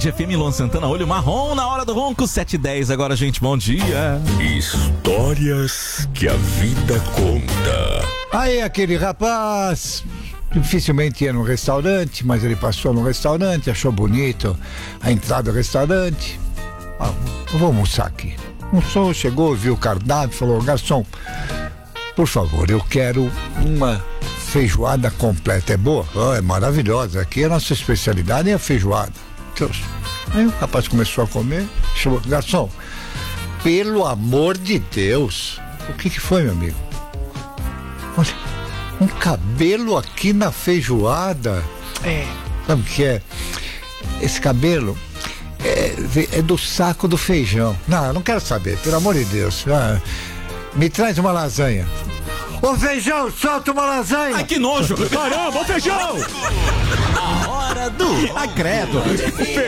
Band FM, Luan Santana, Olho Marrom, na hora do ronco, 7h10 agora, gente, bom dia. Histórias que a vida conta. Aí aquele rapaz dificilmente ia num restaurante, mas ele passou no restaurante, achou bonito a entrada do restaurante. Eu vou almoçar aqui. Almoçou, chegou, viu o cardápio, falou: garçom, por favor, eu quero uma feijoada completa. É boa? É maravilhosa. Aqui a nossa especialidade é a feijoada. Deus. Aí o rapaz começou a comer, chamou: garçom, pelo amor de Deus, o que foi, meu amigo? Olha, um cabelo aqui na feijoada. Sabe o que é? Esse cabelo é do saco do feijão. Não, eu não quero saber, pelo amor de Deus. Me traz uma lasanha. Ô feijão, solta uma lasanha. Ai, que nojo. Caramba, ô feijão! A hora do... Credo.